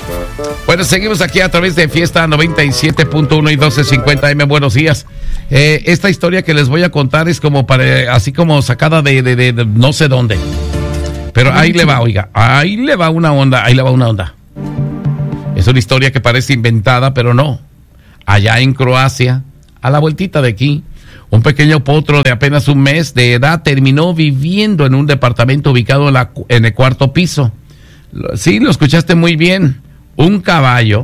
Bueno, seguimos aquí a través de Fiesta 97.1 y 1250 M. Buenos días. Esta historia que les voy a contar es como así como sacada de no sé dónde. Pero ahí le va, oiga, ahí le va una onda. Es una historia que parece inventada, pero no. Allá en Croacia, a la vueltita de aquí, un pequeño potro de apenas un mes de edad terminó viviendo en un departamento ubicado en el cuarto piso. Sí, lo escuchaste muy bien. Un caballo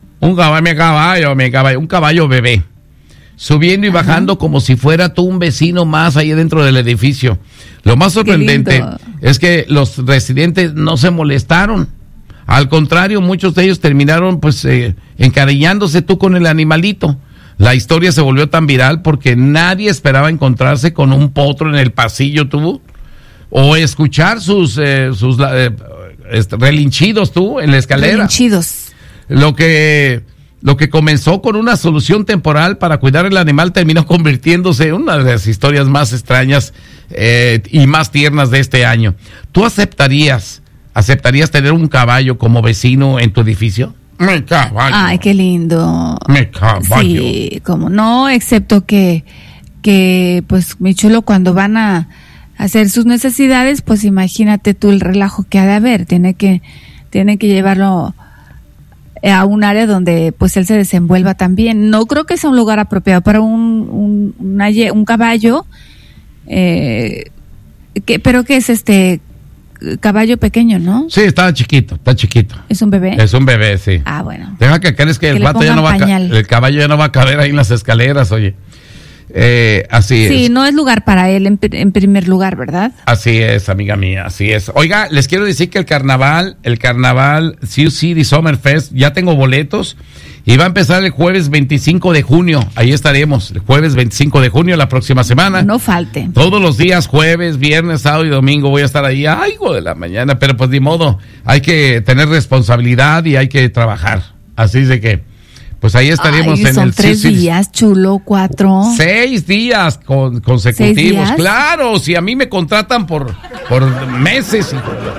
bebé, subiendo y bajando como si fuera tú un vecino más ahí dentro del edificio. Lo más sorprendente es que los residentes no se molestaron. Al contrario, muchos de ellos terminaron encariñándose tú con el animalito. La historia se volvió tan viral porque nadie esperaba encontrarse con un potro en el pasillo tú, o escuchar sus relinchidos tú en la escalera. Relinchidos. Lo que comenzó con una solución temporal para cuidar el animal terminó convirtiéndose en una de las historias más extrañas y más tiernas de este año. ¿Tú aceptarías tener un caballo como vecino en tu edificio? Mi caballo. Ay, qué lindo. Mi caballo. Sí, como no, excepto que pues mi chulo cuando van a hacer sus necesidades, pues imagínate tú el relajo que ha de haber. Tiene que llevarlo a un área donde pues él se desenvuelva también. No creo que sea un lugar apropiado para un caballo. Pero que es caballo pequeño, ¿no? Sí, está chiquito. ¿Es un bebé? Es un bebé, sí. Ah, bueno. Deja que crees que el caballo ya no va a caber ahí en las escaleras, oye. Así es. Sí, no es lugar para él en primer lugar, ¿verdad? Así es, amiga mía, así es. Oiga, les quiero decir que el carnaval Sioux City Summer Fest, ya tengo boletos y va a empezar el jueves 25 de junio. Ahí estaremos, el jueves 25 de junio, la próxima semana. No falte. Todos los días, jueves, viernes, sábado y domingo voy a estar ahí. Ay, hijo de la mañana, pero pues ni modo, hay que tener responsabilidad y hay que trabajar. Así es de que pues ahí estaremos. Ay, son 3 días, chulo, 4. 6 días consecutivos. 6 días. Claro, si a mí me contratan por meses.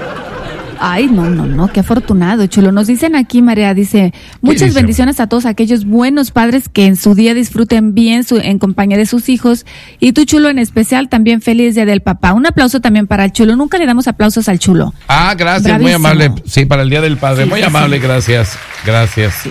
Ay, no, qué afortunado, chulo. Nos dicen aquí, María, dice, muchas bendiciones a todos aquellos buenos padres que en su día disfruten bien en compañía de sus hijos. Y tú, chulo, en especial, también feliz día del papá. Un aplauso también para el chulo. Nunca le damos aplausos al chulo. Ah, gracias, bravísimo. Muy amable. Sí, para el día del padre. Sí, muy amable, sí. Gracias. Sí.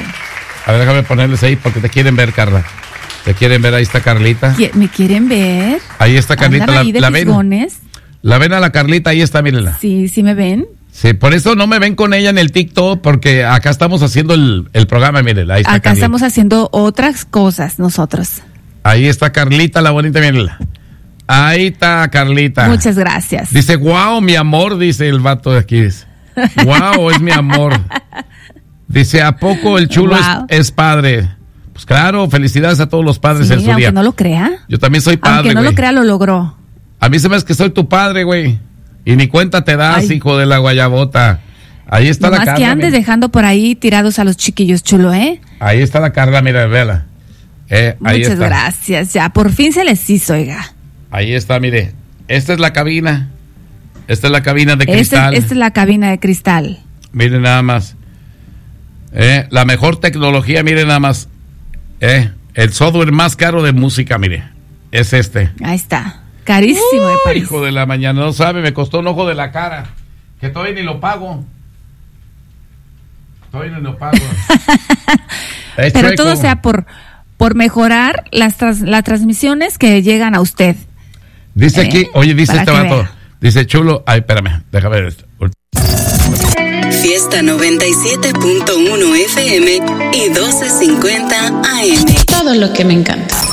A ver, déjame ponerles ahí porque te quieren ver, Carla. ¿Te quieren ver? Ahí está Carlita. ¿Me quieren ver? Ahí está Carlita. ¿La ven? ¿La ven a la Carlita? Ahí está, mírenla. Sí, ¿me ven? Sí, por eso no me ven con ella en el TikTok, porque acá estamos haciendo el programa, mírenla. Ahí está acá Carlita. Estamos haciendo otras cosas nosotros. Ahí está Carlita, la bonita, mírenla. Ahí está Carlita. Muchas gracias. Dice, wow, mi amor, dice el vato de aquí. Wow, es mi amor. Dice, ¿a poco el chulo es padre? Pues claro, felicidades a todos los padres en su aunque día. No lo crea. Yo también soy padre, aunque no lo crea, lo logró. A mí se me hace que soy tu padre, güey. Y ni cuenta te das, hijo de la guayabota. Ahí está la Carla. Más que andes dejando por ahí tirados a los chiquillos, chulo, ¿eh? Ahí está la Carla, mira, véala. Muchas gracias, ya, por fin se les hizo, oiga. Ahí está, mire. Esta es la cabina. Esta es la cabina de cristal. Esta es la cabina de cristal. Miren nada más. La mejor tecnología, miren nada más. El software más caro de música, mire. Es este. Ahí está. Carísimo de París. Hijo de la mañana, no sabe, me costó un ojo de la cara. Que todavía ni lo pago. Pero todo sea por mejorar las transmisiones que llegan a usted. Dice aquí, oye, dice este vato. Dice, chulo, ay, espérame, déjame ver esto. Fiesta 97.1 FM y 1250 AM. Todo lo que me encanta.